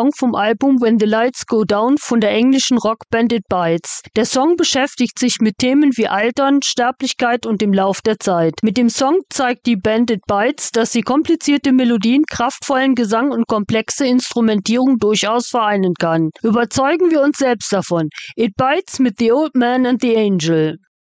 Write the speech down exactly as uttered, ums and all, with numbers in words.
Song vom Album When the Lights Go Down von der englischen Rockband It Bites. Der Song beschäftigt sich mit Themen wie Altern, Sterblichkeit und dem Lauf der Zeit. Mit dem Song zeigt die Band It Bites, dass sie komplizierte Melodien, kraftvollen Gesang und komplexe Instrumentierung durchaus vereinen kann. Überzeugen wir uns selbst davon. It Bites mit The Old Man and the Angel.